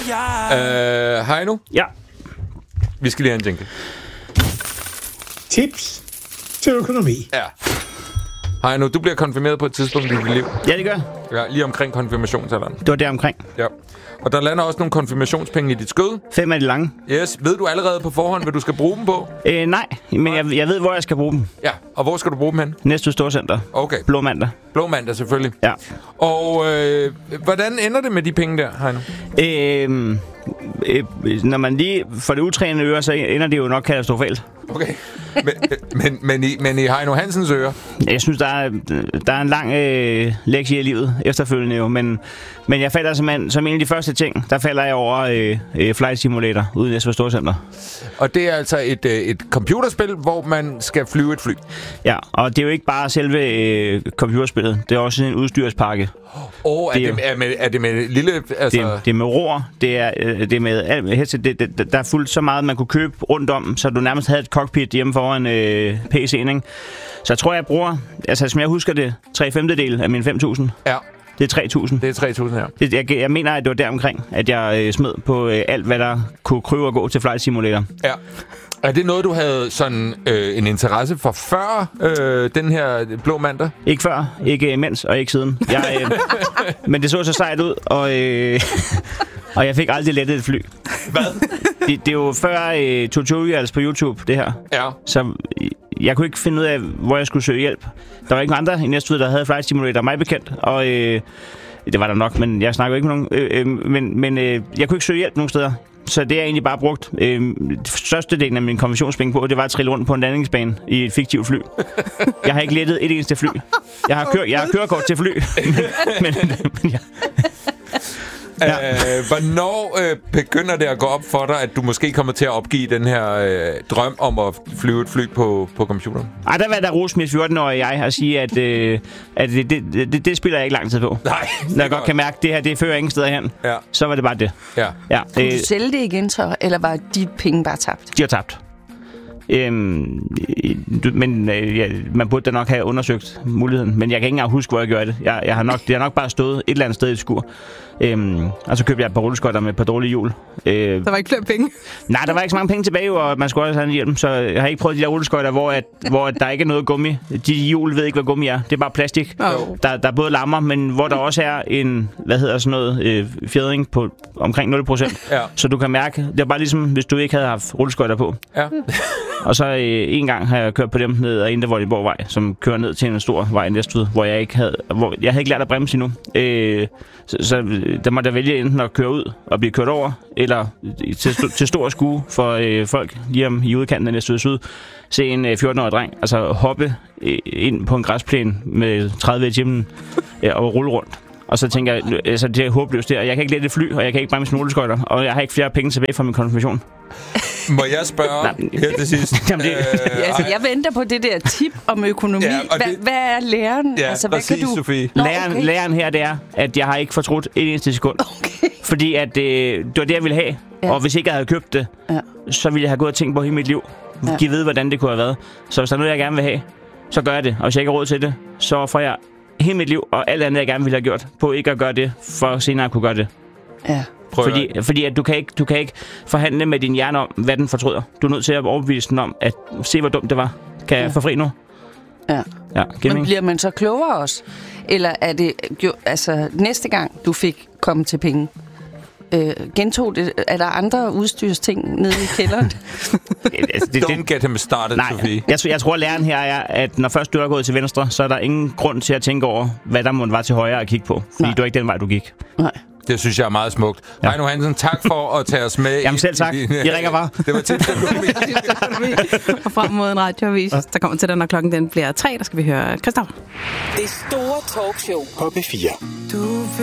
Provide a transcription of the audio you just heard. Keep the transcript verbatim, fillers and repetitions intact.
Øh, Heino? Ja. Vi skal lige have en jingle. Tips til økonomi. Ja. Heino, du bliver konfirmeret på et tidspunkt i dit liv. Ja, det gør. Ja, lige omkring konfirmationsalderen. Det var der omkring. Ja. Og der lander også nogle konfirmationspenge i dit skød. Fem af de lange. Yes. Ved du allerede på forhånd, hvad du skal bruge dem på? Øh, nej, men jeg, jeg ved, hvor jeg skal bruge dem. Ja, og hvor skal du bruge dem hen? Næste Storcenter. Okay. Blå mandag. Blå mandag, selvfølgelig. Ja. Og øh, hvordan ender det med de penge der, Heino? Øh, øh, når man lige får det utrænede øre, så ender det jo nok katastrofalt. Okay. Men, men, men, i, men i Heino Hansens øre? Jeg synes, der er, der er en lang øh, lektie i livet efterfølgende jo, men, men jeg falder simpelthen, som en af de første ting, der falder jeg over øh, øh, Flight Simulator ude i Næstved Storcenter. Og det er altså et, øh, et computerspil, hvor man skal flyve et fly? Ja, og det er jo ikke bare selve øh, computerspillet, det er også en udstyrspakke. Åh, oh, er, er, er, er det med lille... Altså... Det, det er med roer, det er, øh, det er med headset, det, det, der er fuldt så meget, man kunne købe rundt om, så du nærmest havde et cockpit hjemme foran øh, P C'en, ikke? Så jeg tror, jeg bruger, altså som jeg husker det, tre femtedel af mine fem tusind. Ja. Det er tre tusind. Det er tre tusind, ja. Det, jeg, jeg mener, at det var deromkring, at jeg øh, smed på øh, alt, hvad der kunne kryve og gå til Flight Simulator. Ja. Er det noget, du havde sådan øh, en interesse for før øh, den her blå mandag? Ikke før, ikke mens og ikke siden. Jeg, øh, men det så så sejt ud, og, øh, og jeg fik aldrig lettet et fly. Hvad? Det, det er jo før øh, tutorials på YouTube, det her. Ja. Så jeg kunne ikke finde ud af, hvor jeg skulle søge hjælp. Der var ikke nogen andre i Næstved, der havde Flight Simulator, mig bekendt. Og øh, det var der nok, men jeg snakker ikke med nogen. Øh, øh, men men øh, jeg kunne ikke søge hjælp nogen steder. Så det har jeg egentlig bare brugt øh, størstedelen af min konversionspenge på, det var at trille rundt på en landingsbane i et fiktivt fly. Jeg har ikke lettet et eneste fly. Jeg har, kør, jeg har kørekort til fly. men, men, men ja. Ja. Øh, hvornår øh, begynder det at gå op for dig, at du måske kommer til at opgive den her øh, drøm om at flyve et fly på, på computeren? Ej, der var der rose mit fjorten-årige jeg og sige, at, øh, at det, det, det, det spiller jeg ikke lang tid på. Nej. Når jeg godt kan mærke, at det her det fører ingen steder hen, ja. Så var det bare det. Ja. Ja, Kunne øh, du sælge det igen, så? Eller var de penge bare tabt? De har tabt. Øhm, du, men øh, ja, man burde da nok have undersøgt muligheden. Men jeg kan ikke engang huske, hvor jeg gjorde det. Jeg, jeg har nok, det har nok bare stået et eller andet sted i et skur. Øhm, og så købte jeg et par rulleskøjter med et par dårlige hjul. Øh, der var ikke flere penge? Nej, der var ikke så mange penge tilbage, og man skulle også have en hjelm. Så jeg har ikke prøvet de der rulleskøjter, hvor, at, hvor der ikke er noget gummi. De hjul ved ikke, hvad gummi er. Det er bare plastik. Oh. Der, der er både lammer, men hvor der også er en, hvad hedder sådan noget, øh, fjædring på omkring nul procent. Ja. Så du kan mærke, det er bare ligesom, hvis du ikke havde haft rulleskøjter på. Ja. Og så øh, en gang har jeg kørt på dem ned ad Indre Vordingborgvej, som kører ned til en stor vej i Næstved, hvor jeg ikke havde, hvor jeg havde ikke lært at bremse endnu. Øh, så, så der måtte jeg vælge enten at køre ud og blive kørt over, eller til, til stor skue for øh, folk lige om i udkanten af Næstved Syd, se en øh, fjorten-årig dreng altså hoppe øh, ind på en græsplæne med tredive i timen øh, og rulle rundt. Og så tænker jeg, altså det er håbløst der. Jeg kan ikke lette et fly, og jeg kan ikke bremse en rulleskøjter, og jeg har ikke flere penge tilbage fra min konfirmation. Må jeg spørge her til sidst? Jamen, det... øh, altså, jeg venter på det der tip om økonomi. Ja, Hva, det... Hvad er læren? Ja, altså, hvad præcis, kan du... Sofie. Nå, læren, okay. læren her, det er, at jeg har ikke fortrudt et eneste sekund. Okay. Fordi at, øh, det var det, jeg ville have. Ja. Og hvis ikke jeg havde købt det, ja. så ville jeg have gået og tænkt på hele mit liv. Ja. Giv ved, hvordan det kunne have været. Så hvis der er noget, jeg gerne vil have, så gør jeg det. Og hvis jeg ikke har råd til det, så får jeg hele mit liv og alt andet, jeg gerne ville have gjort, på ikke at gøre det, for senere at kunne gøre det. Ja. Fordi, fordi at du, kan ikke, du kan ikke forhandle med din hjerne om, hvad den fortryder. Du er nødt til at overbevise den om, at se, hvor dumt det var. Kan jeg ja. få fri nu? Ja. Ja, men bliver man så klogere også? Eller er det jo, altså næste gang, du fik kommet til penge, øh, gentog det? Er der andre udstyrsting nede i kælderen? altså, det, Don't get him started, nej, Sofie. Jeg, jeg tror, at læren her er, at når først du er gået til venstre, så er der ingen grund til at tænke over, hvad der må være til højre at kigge på. Fordi nej. du er ikke den vej, du gik. Nej. Det synes jeg er meget smukt. Ja. Heino Hansen, tak for at tage os med. Jamen selv tak. I ringer bare. Det var tips. Og frem mod en radioavis, der kommer til den, når klokken den bliver tre, der skal vi høre Christoffer. Det store talkshow på P fire. Du